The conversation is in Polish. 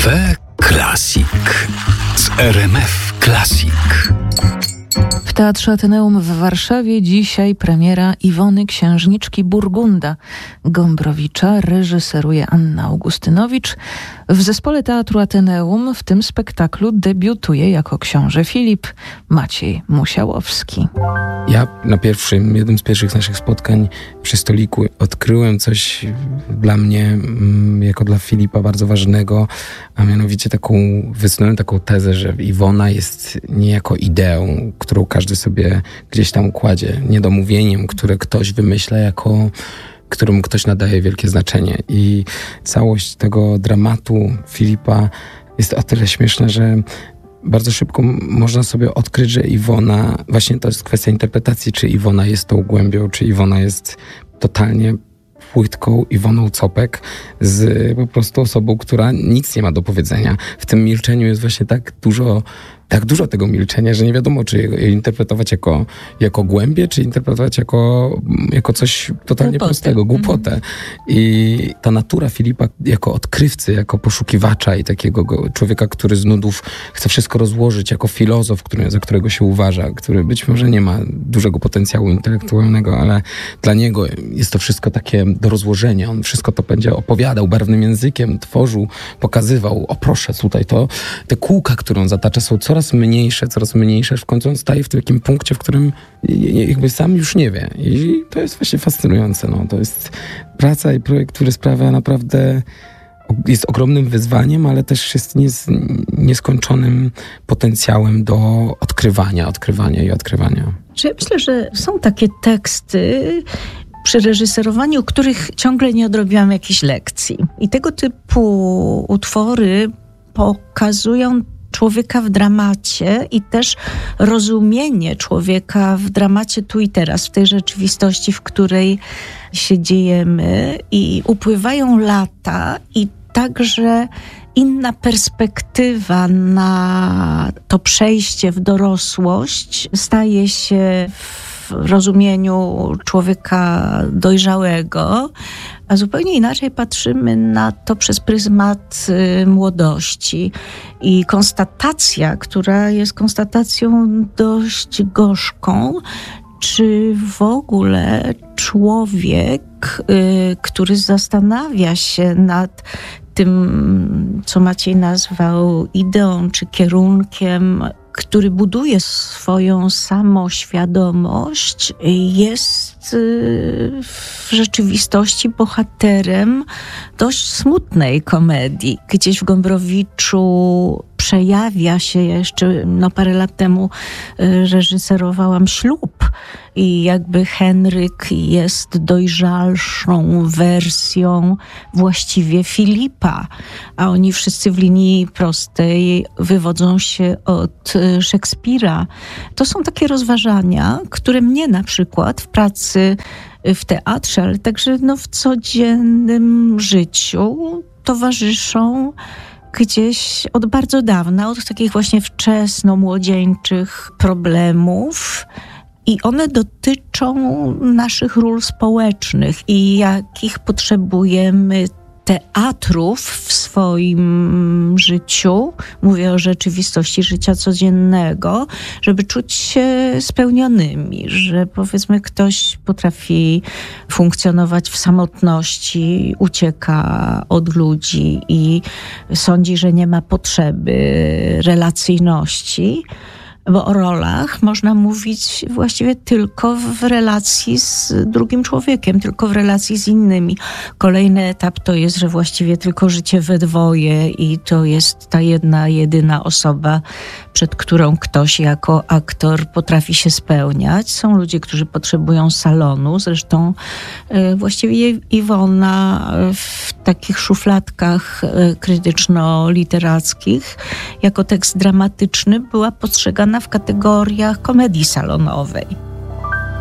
Cafe Classic z RMF Classic. W Teatrze Ateneum w Warszawie dzisiaj premiera Iwony Księżniczki Burgunda. Gombrowicza reżyseruje Anna Augustynowicz. W zespole Teatru Ateneum w tym spektaklu debiutuje jako książę Filip Maciej Musiałowski. Ja na jednym z pierwszych naszych spotkań przy stoliku odkryłem coś dla mnie, jako dla Filipa bardzo ważnego, a mianowicie wysunąłem taką tezę, że Iwona jest niejako ideą, którą każdy sobie gdzieś tam kładzie, niedomówieniem, które ktoś wymyśla któremu ktoś nadaje wielkie znaczenie. I całość tego dramatu Filipa jest o tyle śmieszna, że bardzo szybko można sobie odkryć, że Iwona, właśnie to jest kwestia interpretacji, czy Iwona jest tą głębią, czy Iwona jest totalnie płytką Iwoną Copek z po prostu osobą, która nic nie ma do powiedzenia. W tym milczeniu jest właśnie tak dużo tego milczenia, że nie wiadomo, czy je interpretować jako głębię, czy interpretować jako coś totalnie prostego, głupotę. I ta natura Filipa jako odkrywcy, jako poszukiwacza i takiego człowieka, który z nudów chce wszystko rozłożyć, jako filozof, za którego się uważa, który być może nie ma dużego potencjału intelektualnego, ale dla niego jest to wszystko takie do rozłożenia. On wszystko to będzie opowiadał barwnym językiem, tworzył, pokazywał. O proszę, tutaj te kółka, które on zatacza, są coraz mniejsze, w końcu on staje w takim punkcie, w którym jakby sam już nie wie. I to jest właśnie fascynujące. No. To jest praca i projekt, który sprawia naprawdę, jest ogromnym wyzwaniem, ale też jest nieskończonym potencjałem do odkrywania. Myślę, że są takie teksty przy reżyserowaniu, których ciągle nie odrobiłam jakichś lekcji. I tego typu utwory pokazują człowieka w dramacie i też rozumienie człowieka w dramacie tu i teraz, w tej rzeczywistości, w której się dziejemy, i upływają lata i także inna perspektywa na to przejście w dorosłość staje się w rozumieniu człowieka dojrzałego, a zupełnie inaczej patrzymy na to przez pryzmat młodości. I konstatacja, która jest konstatacją dość gorzką, czy w ogóle człowiek, który zastanawia się nad tym, co Maciej nazwał ideą czy kierunkiem, który buduje swoją samoświadomość, jest w rzeczywistości bohaterem dość smutnej komedii. Gdzieś w Gombrowiczu przejawia się jeszcze, parę lat temu reżyserowałam Ślub i jakby Henryk jest dojrzalszą wersją właściwie Filipa, a oni wszyscy w linii prostej wywodzą się od Szekspira. To są takie rozważania, które mnie na przykład w pracy w teatrze, ale także w codziennym życiu towarzyszą gdzieś od bardzo dawna, od takich właśnie wczesnomłodzieńczych problemów. I one dotyczą naszych ról społecznych i jakich potrzebujemy teatrów w swoim życiu, mówię o rzeczywistości życia codziennego, żeby czuć się spełnionymi, że powiedzmy ktoś potrafi funkcjonować w samotności, ucieka od ludzi i sądzi, że nie ma potrzeby relacyjności, bo o rolach można mówić właściwie tylko w relacji z drugim człowiekiem, tylko w relacji z innymi. Kolejny etap to jest, że właściwie tylko życie we dwoje i to jest ta jedyna osoba, przed którą ktoś jako aktor potrafi się spełniać. Są ludzie, którzy potrzebują salonu. Zresztą właściwie Iwona w takich szufladkach krytyczno-literackich jako tekst dramatyczny była postrzegana w kategoriach komedii salonowej.